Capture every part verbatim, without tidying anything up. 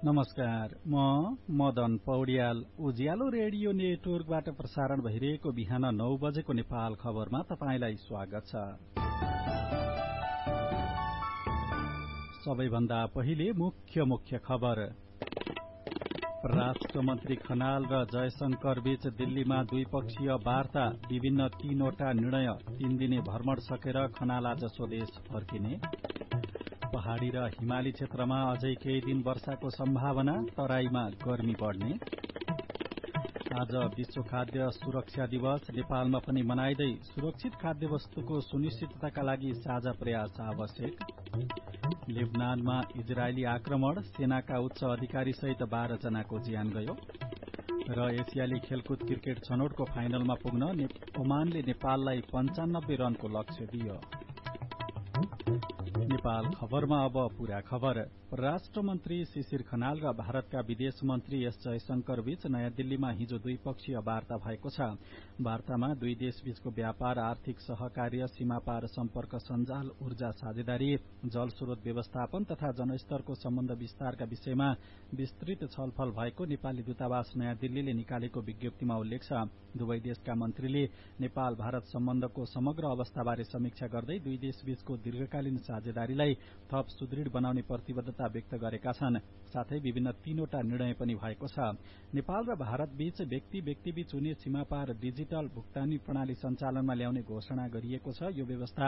नमस्कार, म मदन पौड्याल। उज्यालो रेडियो नेटवर्कबाट प्रसारण भइरहेको बिहान नौ बजेको नेपाल खबरमा तपाईंलाई स्वागत छ। सबैभन्दा पहिले मुख्य मुख्य खबर। परराष्ट्र मन्त्री खनाल र जयशंकर बीच दिल्लीमा द्विपक्षीय वार्ता, विभिन्न तीनवटा निर्णय। तीन दिने भ्रमण सकेर खनाल आज स्वदेश फर्किने। पहाड़ी र हिमाली क्षेत्रमा अझै केही दिन वर्षाको सम्भावना, तराईमा गर्मी बढ्ने। आज विश्व खाद्य सुरक्षा दिवस नेपालमा पनि मनाइँदै सुरक्षित खाद्य वस्तुको सुनिश्चितताका लागि साझा प्रयास आवश्यक। लेबनानमा इजरायली आक्रमण, सेनाका उच्च अधिकारी सहित बाह्र जनाको ज्यान गयो। र एसियाली खेलकुद क्रिकेट छनौटको फाइनलमा पुग्न ओमानले नेपाललाई पञ्चानब्बे रनको लक्ष्य दियो। नेपाल खबरमा अब पूरा खबर। परराष्ट्र मन्त्री शिशिर खनाल र भारतका विदेश मन्त्री एस जयशंकर बीच नयाँ दिल्लीमा हिजो द्विपक्षीय वार्ता भएको छ। वार्तामा दुई देशबीचको व्यापार, आर्थिक सहकार्य, सीमापार सम्पर्क सञ्जाल, ऊर्जा साझेदारी, जलस्रोत व्यवस्थापन तथा जनस्तरको सम्बन्ध विस्तारका विषयमा विस्तृत छलफल भएको नेपाली दूतावास नयाँ दिल्लीले निकालेको विज्ञप्तिमा उल्लेख छ। दुवै देशका मन्त्रीले नेपाल भारत सम्बन्धको समग्र अवस्थाबारे समीक्षा गर्दै दुई देशबीचको दीर्घकालीन साझेदारीलाई थप सुदृढ बनाउने प्रतिबद्धता व्यक्त गरेका छन्। साथै विभिन्न तीनवटा निर्णय पनि भएको छ। नेपाल र भारत बीच व्यक्ति व्यक्तिबीच हुने सीमापार डिजिटल भुक्तानी प्रणाली सञ्चालनमा ल्याउने घोषणा गरिएको छ। यो व्यवस्था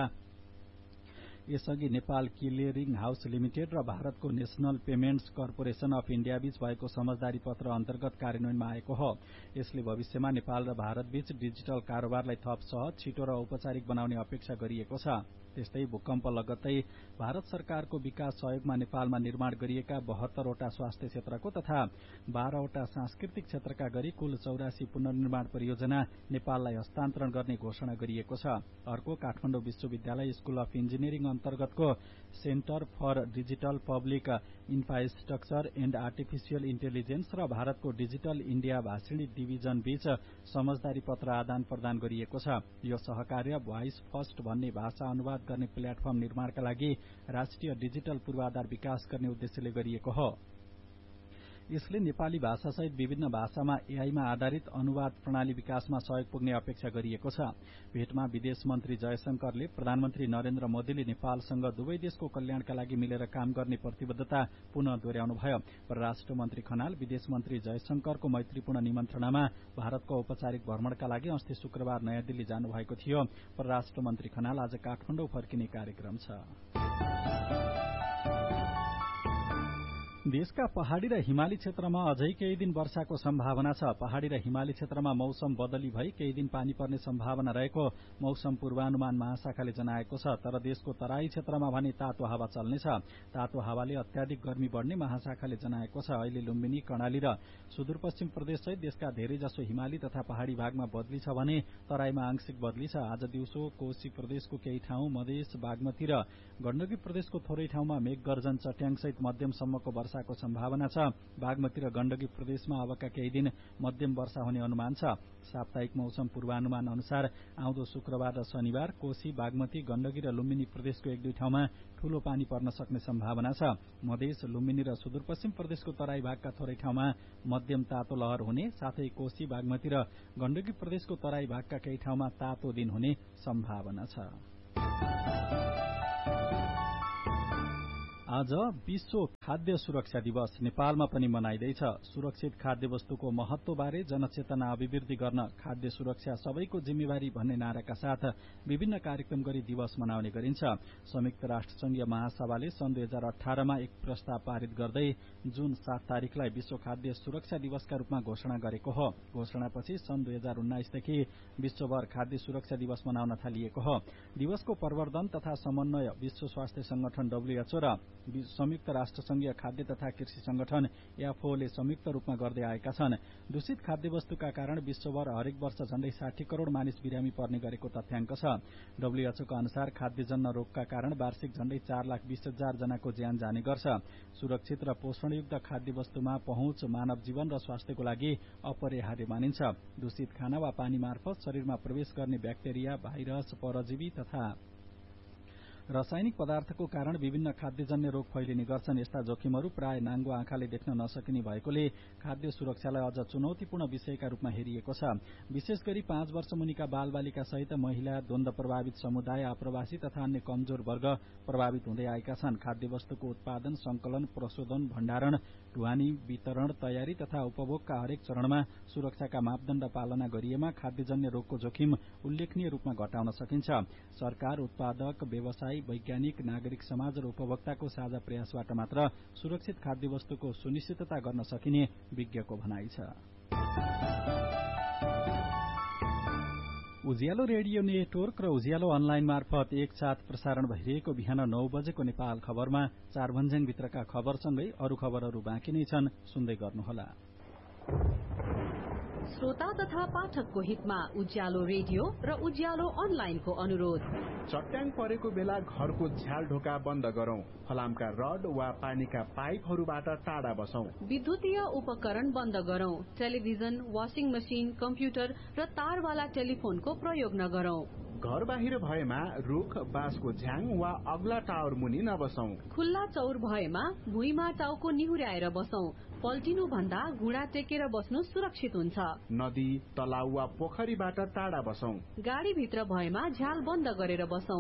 यसअघि नेपाल क्लियरिङ हाउस लिमिटेड र भारतको national payments corporation of India बीच भएको समझदारी पत्र अन्तर्गत कार्यान्वयनमा आएको हो। यसले भविष्यमा नेपाल र भारत बीच डिजिटल कारोबारलाई थप सहज, छिटो र औपचारिक बनाउने अपेक्षा गरिएको छ। त्यस्तै भूकम्प लगत्तै भारत सरकारको विकास सहयोगमा नेपालमा निर्माण गरिएका बहत्तरवटा स्वास्थ्य क्षेत्रको तथा बाह्रवटा सांस्कृतिक क्षेत्रका गरी कुल चौरासी पुनर्निर्माण परियोजना नेपाललाई हस्तान्तरण गर्ने घोषणा गरिएको छ। अर्को काठमाडौँ विश्वविद्यालय स्कूल अफ इन्जिनियरिङ अन्तर्गतको centre for digital public infrastructure and artificial intelligence र भारतको डिजिटल इण्डिया भाषिणी डिभिजन बीच समझदारी पत्र आदान प्रदान गरिएको छ। यो सहकार्य भोइस फर्स्ट भन्ने भाषा अनुवाद गर्ने प्लेटफर्म निर्माणका लागि राष्ट्रिय डिजिटल पूर्वाधार विकास गर्ने उद्देश्यले गरिएको हो। यसले नेपाली भाषासहित विभिन्न भाषामा एआईमा आधारित अनुवाद प्रणाली विकासमा सहयोग पुग्ने अपेक्षा गरिएको छ। भेटमा विदेश मन्त्री जयशंकरले प्रधानमन्त्री नरेन्द्र मोदीले नेपालसँग दुवै देशको कल्याणका लागि मिलेर काम गर्ने प्रतिबद्धता पुनः दोहोर्याउनुभयो। परराष्ट्र मन्त्री खनाल विदेश मन्त्री जयशंकरको मैत्रीपूर्ण निमन्त्रणामा भारतको औपचारिक भ्रमणका लागि अस्ति शुक्रबार नयाँ दिल्ली जानुभएको थियो। परराष्ट्र मन्त्री खनाल आज काठमाडौँ फर्किने कार्यक्रम छ। देशका पहाड़ी र हिमाली क्षेत्रमा अझै केही दिन वर्षाको सम्भावना छ। पहाड़ी र हिमाली क्षेत्रमा मौसम बदली भई केही दिन पानी पर्ने सम्भावना रहेको मौसम पूर्वानुमान महाशाखाले जनाएको छ। तर देशको तराई क्षेत्रमा भने तातो हावा चल्नेछ। तातो हावाले अत्याधिक गर्मी बढ्ने महाशाखाले जनाएको छ। अहिले लुम्बिनी, कर्णाली र सुदूरपश्चिम प्रदेश सहित देशका धेरैजसो हिमाली तथा पहाड़ी भागमा बदली छ भने तराईमा आंशिक बदली छ। आज दिउँसो कोशी प्रदेशको केही ठाउँ, मधेस, बागमती र गण्डकी प्रदेशको थोरै ठाउँमा मेघ गर्जन, चट्याङसहित मध्यमसम्मको वर्षा को सम्भावना छ। बागमती र गण्डकी प्रदेशमा अबका केही दिन मध्यम वर्षा हुने अनुमान छ। साप्ताहिक मौसम पूर्वानुमान अनुसार आउँदो शुक्रबार र शनिबार कोशी, बागमती, गण्डकी र लुम्बिनी प्रदेशको एक दुई ठाउँमा ठूलो पानी पर्न सक्ने सम्भावना छ। मधेस, लुम्बिनी र सुदूरपश्चिम प्रदेशको तराई भागका थोरै ठाउँमा मध्यम तातो लहर हुने साथै कोशी, बागमती र गण्डकी प्रदेशको तराई भागका केही ठाउँमा तातो दिन हुने सम्भावना छ। आज विश्व खाद्य सुरक्षा दिवस नेपालमा पनि मनाइँदैछ। सुरक्षित खाद्य वस्तुको महत्वबारे जनचेतना अभिवृद्धि गर्न खाद्य सुरक्षा सबैको जिम्मेवारी भन्ने नाराका साथ विभिन्न कार्यक्रम गरी दिवस मनाउने गरिन्छ। संयुक्त राष्ट्रसंघीय महासभाले सन् दुई हजार अठारमा एक प्रस्ताव पारित गर्दै जुन सात तारिकलाई विश्व खाद्य सुरक्षा दिवसका रूपमा घोषणा गरेको हो। घोषणापछि सन् दुई हजार उन्नाइसदेखि विश्वभर खाद्य सुरक्षा दिवस मनाउन थालिएको हो। दिवसको प्रवर्धन तथा समन्वय विश्व स्वास्थ्य संगठन डब्ल्यूएचओ र संयुक्त राष्ट्रसंघीय खाद्य तथा कृषि संगठन एफओ ले संयुक्त रूपमा गर्दै आएका छन्। दूषित खाद्य वस्तुका कारण विश्वभर हरेक वर्ष झण्डै साठी करोड़ मानिस बिरामी पर्ने गरेको तथ्याङ्क छ। डब्ल्यूएचओका अनुसार खाद्यजन्य रोगका कारण वार्षिक झण्डै चार लाख बीस हजार जनाको ज्यान जाने गर्छ। सुरक्षित र पोषणयुक्त खाद्य वस्तुमा पहुँच मानव जीवन र स्वास्थ्यको लागि अपरिहार्य मानिन्छ। दूषित खाना वा पानी मार्फत शरीरमा प्रवेश गर्ने ब्याक्टेरिया, भाइरस, परजीवी तथा रासायनिक पदार्थको कारण विभिन्न खाद्यजन्य रोग फैलिने गर्छन्। यस्ता जोखिमहरू प्राय नाङ्गो आँखाले देख्न नसकिने भएकोले खाद्य सुरक्षालाई अझ चुनौतीपूर्ण विषयका रूपमा हेरिएको छ। विशेष गरी पाँच वर्ष मुनिका बालबालिका सहित महिला, द्वन्द प्रभावित समुदाय, आप्रवासी तथा अन्य कमजोर वर्ग प्रभावित हुँदै आएका छन्। खाद्य वस्तुको उत्पादन, संकलन, प्रशोधन, भण्डारण, ढुवानी, वितरण, तयारी तथा उपभोगका हरेक चरणमा सुरक्षाका मापदण्ड पालना गरिएमा खाद्यजन्य रोगको जोखिम उल्लेखनीय रूपमा घटाउन सकिन्छ। सरकार, उत्पादक, व्यवसायी, वैज्ञानिक, नागरिक समाज र उपभोक्ताको साझा प्रयासबाट मात्र सुरक्षित खाद्य वस्तुको सुनिश्चितता गर्न सकिने विज्ञको भनाइ छ। उज्यालो रेडियो नेटवर्क र उज्यालो अनलाइन मार्फत एकसाथ प्रसारण भइरहेको बिहान नौ बजेको नेपाल खबरमा चार भन्ज्याङभित्रका खबरसँगै अरू खबरहरू बाँकी नै छन्, सुन्दै गर्नुहोला। श्रोता तथा पाठकको हितमा उज्यालो रेडियो र उज्यालो अनलाइनको अनुरोध। चट्याङ परेको बेला घरको झ्याल ढोका बन्द गरौं। फलामका रड वा पानीका पाइपहरूबाट टाढा बसौं। विद्युतीय उपकरण बन्द गरौं। टेलिभिजन, वाशिङ मशिन, कम्प्युटर र तारवाला टेलिफोनको प्रयोग नगरौं। घर बाहिर भएमा रुख, बाँसको झ्याङ वा अग्ला टावर मुनि नबसौं। खुल्ला चौर भएमा भुइँमा टाउको निहुर्याएर बसौं। पल्टिनु भन्दा घुँडा टेकेर बस्नु सुरक्षित हुन्छ। नदी, तलाउ वा पोखरीबाट टाढा बसौं। गाडी भित्र भएमा झ्याल बन्द गरेर बसौं।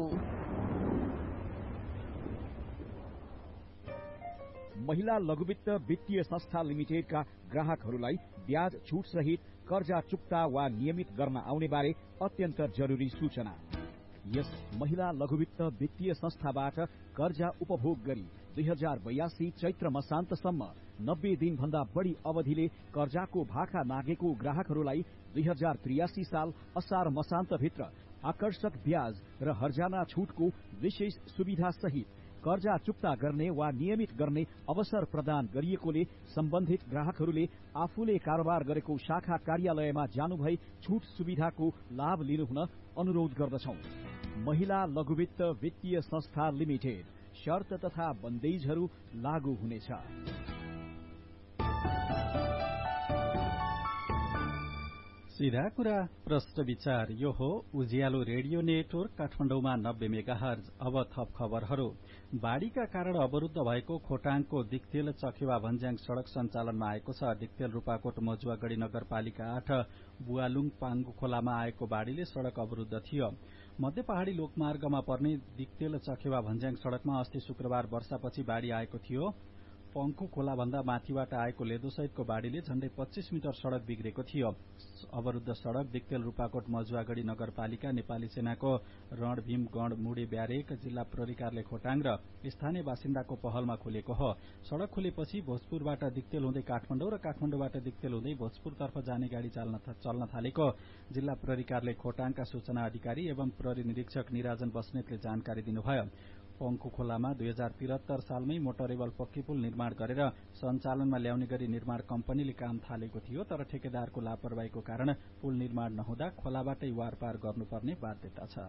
महिला लघुवित्त वित्तीय संस्था लिमिटेडका ग्राहकहरूलाई ब्याज छुट सहित कर्जा चुक्ता वा नियमित गर्न आउने बारे अत्यन्त जरुरी सूचना। यस महिला लघुवित्त वित्तीय संस्थाबाट कर्जा उपभोग गरी दुई हजार बयासी चैत्र मसान्तसम्म नब्बे दिन भन्दा बढ़ी अवधिले कर्जाको भाका नागेको ग्राहकहरूलाई दुई हजार त्रियासी साल असार मसान्तभित्र आकर्षक ब्याज र हर्जाना छुटको विशेष सुविधा सहित कर्जा चुक्ता गर्ने वा नियमित गर्ने अवसर प्रदान गरिएकोले सम्बन्धित ग्राहकहरूले आफूले कारोबार गरेको शाखा कार्यालयमा जानुभई छुट सुविधाको लाभ लिनुहुन अनुरोध गर्दछौं। महिला लघुवित्त वित्तीय संस्था लिमिटेड। शर्त तथा बन्देजहरू लागू हुनेछ। सीधा कुरा प्रश्न विचार। यो हो उज्यालो रेडियो नेटवर्क काठमाडौँमा नब्बे मेगाहर्ज। अब थप खबरहरू। बाढ़ीका कारण अवरूद्ध भएको खोटाङको दिक्तेल चखेवा भन्ज्याङ सड़क सञ्चालनमा आएको छ। दिक्तेल रूपाकोट मजुवागढ़ी नगरपालिका आठ बुवालुङ पाङ्गु खोलामा आएको बाढ़ीले सड़क अवरूद्ध थियो। मध्य पहाड़ी लोकमार्गमा पर्ने दिक्तेल चखेवा भन्ज्याङ सड़कमा अस्ति शुक्रबार वर्षापछि बाढ़ी आएको थियो। पंखु खोला भन्दा माथिबाट आएको लेदोसहितको बाढ़ीले झण्डै पच्चीस मिटर सड़क बिग्रेको थियो। अवरूद्ध सड़क दिक्तेल रूपाकोट मजुवागढ़ी नगरपालिका, नेपाली सेनाको रणभीम गण मुडे ब्यारेक, जिल्ला प्रहरी कार्यालय खोटाङ र स्थानीय बासिन्दाको पहलमा खुलेको हो। सड़क खुलेपछि भोजपुरबाट दिक्तेल हुँदै काठमाडौँ र काठमाडौँबाट दिक्तेल हुँदै भोजपुरतर्फ जाने गाड़ी चल्न थालेको जिल्ला प्रहरी कार्यालय खोटाङका सूचना अधिकारी एवं प्रहरी निरीक्षक निराजन बस्नेतले जानकारी दिनुभयो। पंखु खोलामा दुई हजार त्रिहत्तर सालमै मोटरेबल पक्की पुल निर्माण गरेर सञ्चालनमा ल्याउने गरी निर्माण कम्पनीले काम थालेको थियो, तर ठेकेदारको लापरवाहीको कारण पुल निर्माण नहुँदा खोलाबाटै वारपार गर्नुपर्ने बाध्यता छ।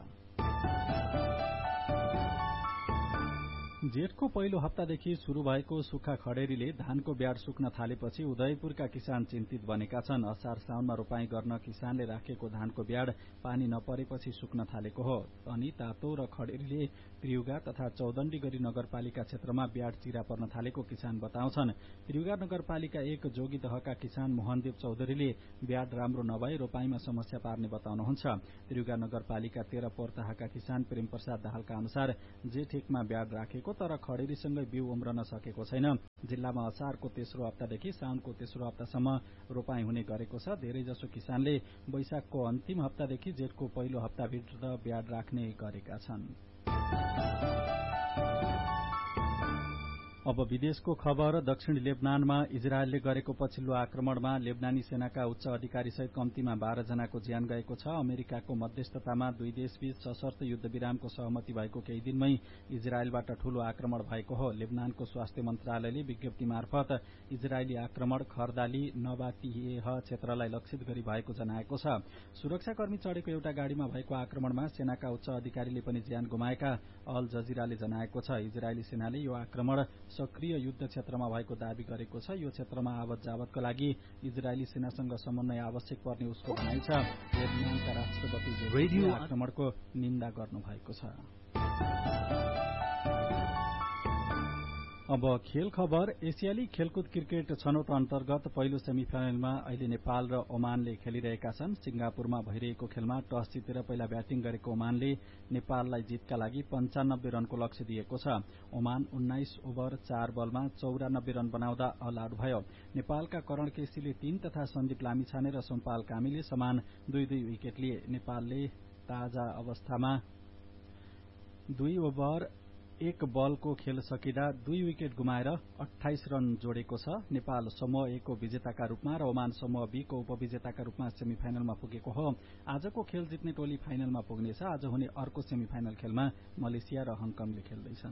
जेठको पहिलो हप्तादेखि शुरू भएको सुक्खा खडेरीले धानको ब्याड सुक्न थालेपछि उदयपुरका किसान चिन्तित बनेका छन्। असार साउनमा रोपाई गर्न किसानले राखेको धानको ब्याड पानी नपरेपछि सुक्न थालेको हो। अनि तातो र खडेरीले त्रियुगा तथा चौदण्डी गरी नगरपालिका क्षेत्रमा ब्याड चिरा पर्न थालेको किसान बताउँछन्। त्रियुगा नगरपालिका एक जोगी दहका किसान मोहनदेव चौधरीले ब्याड राम्रो नभए रोपाईमा समस्या पार्ने बताउनुहुन्छ। त्रियुगा नगरपालिका तेह्र पोरताहाका किसान प्रेम प्रसाद दाहालका अनुसार जेठ एकमा ब्याड राखेको तर खडेरीसँगै बिउ उम्रन सकेको छैन। जिल्लामा असारको तेस्रो हप्तादेखि साउनको तेस्रो हप्तासम्म रोपाई हुने गरेको छ। धेरैजसो किसानले वैशाखको अन्तिम हप्तादेखि जेठको पहिलो हप्ताभित्र ब्याड राख्ने गरेका छन्। अब विदेशको खबर। दक्षिण लेबनानमा इजरायलले गरेको पछिल्लो आक्रमणमा लेबनानी सेनाका उच्च अधिकारी सहित कम्तीमा बाह्र जनाको ज्यान गएको छ। अमेरिकाको मध्यस्थतामा दुई देशबीच सशर्त युद्ध विरामको सहमति भएको केही दिनमै इजरायलबाट ठूलो आक्रमण भएको हो। लेबनानको स्वास्थ्य मन्त्रालयले विज्ञप्ति मार्फत इजरायली आक्रमण खर्दाली नबातिह क्षेत्रलाई लक्षित गरी भएको जनाएको छ। सुरक्षाकर्मी चढ़ेको एउटा गाड़ीमा भएको आक्रमणमा सेनाका उच्च अधिकारीले पनि ज्यान गुमाएका अल जजिराले जनाएको छ। इजरायली सेनाले यो आक्रमण सक्रिय युद्ध क्षेत्रमा भएको दावी गरेको छ। यो क्षेत्रमा आवत जावतका लागि इजरायली सेनासँग समन्वय आवश्यक पर्ने उसको भनाइ छ। लेबनानका राष्ट्रपति जोले आक्रमणको निन्दा गर्नु भएको छ। अब खेल खबर। एसियाली खेलकुद क्रिकेट छनौट अन्तर्गत पहिलो सेमिफाइनलमा अहिले नेपाल र ओमानले खेलिरहेका छन्। सिंगापुरमा भइरहेको खेलमा टस जितेर पहिला ब्याटिङ गरेको ओमानले नेपाललाई जितका लागि पञ्चानब्बे रनको लक्ष्य दिएको छ। ओमान उन्नाइस ओभर चार बलमा चौरानब्बे रन बनाउँदा अल आउट भयो। नेपालका करण केसीले तीन तथा सन्दीप लामिछाने र सोमपाल कामीले समान दुई दुई विकेट लिए। नेपालले ताजा अवस्थामा दुई ओभर एक बलको खेल सकिँदा दुई विकेट गुमाएर अठाइस रन जोडेको छ। नेपाल समूह ए को विजेताका रूपमा र ओमान समूह बी को उपविजेताका रूपमा सेमिफाइनलमा पुगेको हो। आजको खेल जित्ने टोली फाइनलमा पुग्नेछ। आज हुने अर्को सेमिफाइनल खेलमा मलेसिया र हङकङले खेल्दैछन्।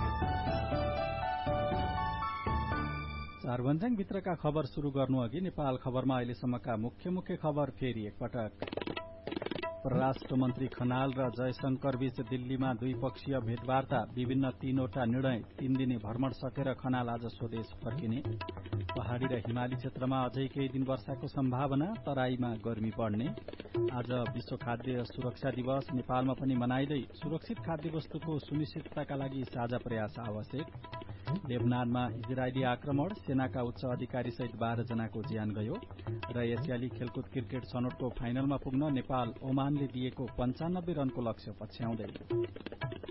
चारभन्ज्याङ भित्रका खबर शुरू गर्नु अघि नेपाल खबरमा अहिलेसम्मका मुख्य मुख्य खबर फेरि एकपटक। परराष्ट्र मन्त्री खनाल र जयशंकर बीच दिल्लीमा द्विपक्षीय भेटवार्ता। विभिन्न तीनवटा निर्णय। तीन दिने भ्रमण सकेर खनाल आज स्वदेश फर्किने। पहाड़ी र हिमाली क्षेत्रमा अझै केही दिन वर्षाको सम्भावना। तराईमा गर्मी बढ्ने। आज विश्व खाद्य सुरक्षा दिवस नेपालमा पनि मनाइँदै सुरक्षित खाद्य वस्तुको सुनिश्चितताका लागि साझा प्रयास आवश्यक। लेबनानमा इजरायली आक्रमण। सेनाका उच्च अधिकारी सहित बाह्र जनाको ज्यान गयो। र एसियाली खेलकुद क्रिकेट छनौटको फाइनलमा पुग्न नेपाल ओमानले दिएको पञ्चानब्बे रनको लक्ष्य पछ्याउँदै।